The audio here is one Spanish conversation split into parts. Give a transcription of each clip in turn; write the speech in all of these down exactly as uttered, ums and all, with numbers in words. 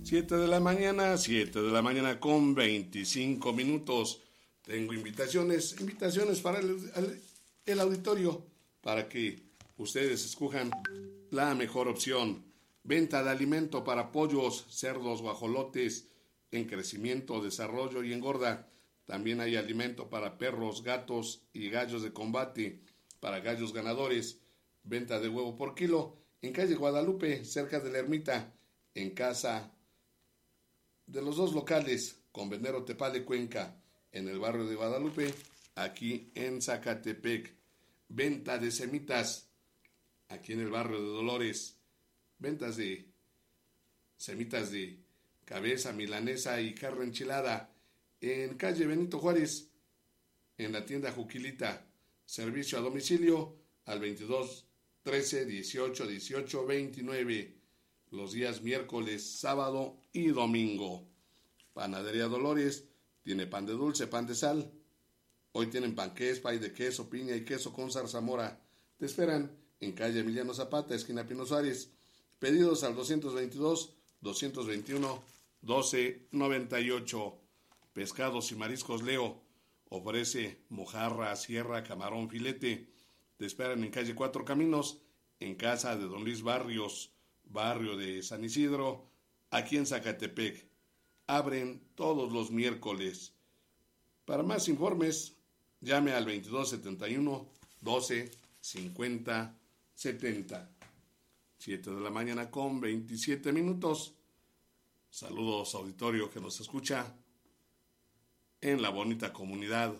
Siete de la mañana, siete de la mañana con veinticinco minutos. Tengo invitaciones, invitaciones para el, el, el auditorio, para que ustedes escojan la mejor opción. Venta de alimento para pollos, cerdos, guajolotes en crecimiento, desarrollo y engorda. También hay alimento para perros, gatos y gallos de combate, para gallos ganadores. Venta de huevo por kilo en calle Guadalupe, cerca de la Ermita, en casa de los dos locales, Convenero Tepale Cuenca, en el barrio de Guadalupe, aquí en Zacatepec. Venta de semitas, aquí en el barrio de Dolores. Ventas de semitas de cabeza, milanesa y carne enchilada, en calle Benito Juárez, en la tienda Juquilita. Servicio a domicilio al veintidós trece dieciocho dieciocho veintinueve, los días miércoles, sábado y domingo. Panadería Dolores tiene pan de dulce, pan de sal. Hoy tienen panqués, pay de queso, piña y queso con zarzamora. Te esperan en calle Emiliano Zapata, esquina Pino Suárez. Pedidos al doscientos veintidós doscientos veintiuno doce noventa y ocho. Pescados y mariscos Leo ofrece mojarra, sierra, camarón, filete. Te esperan en calle Cuatro Caminos, en casa de don Luis Barrios, barrio de San Isidro, aquí en Zacatepec. Abren todos los miércoles. Para más informes, llame al veintidós setenta y uno doce cincuenta setenta. siete de la mañana con veintisiete minutos. Saludos, auditorio que nos escucha en la bonita comunidad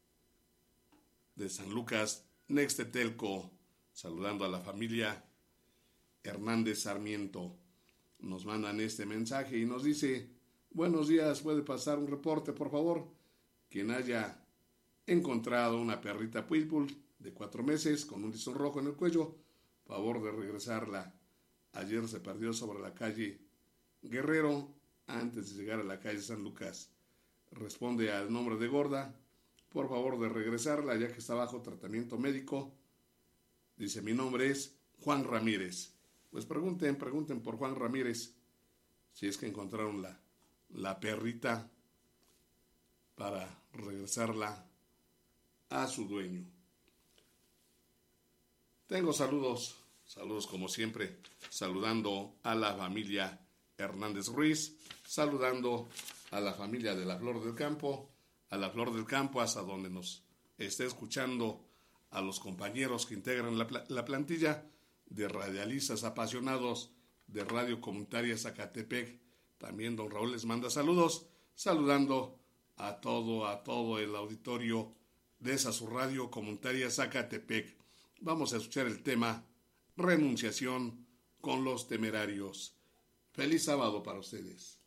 de San Lucas, Nextetelco. Saludando a la familia Hernández Sarmiento. Nos mandan este mensaje y nos dice: buenos días, puede pasar un reporte, por favor. Quien haya encontrado una perrita pitbull de cuatro meses con un listón rojo en el cuello, favor de regresarla. Ayer se perdió sobre la calle Guerrero, antes de llegar a la calle San Lucas. Responde al nombre de Gorda. Por favor de regresarla, ya que está bajo tratamiento médico. Dice: mi nombre es Juan Ramírez. Pues pregunten, pregunten por Juan Ramírez, si es que encontraron la, la perrita, para regresarla a su dueño. Tengo saludos, saludos como siempre, saludando a la familia Hernández Ruiz, saludando a la familia de la Flor del Campo, a la Flor del Campo, hasta donde nos esté escuchando, a los compañeros que integran la, la plantilla de radialistas apasionados de Radio Comunitaria Zacatepec. También don Raúl les manda saludos, saludando a todo, a todo el auditorio de esa su Radio Comunitaria Zacatepec. Vamos a escuchar el tema Renunciación con los Temerarios. Feliz sábado para ustedes.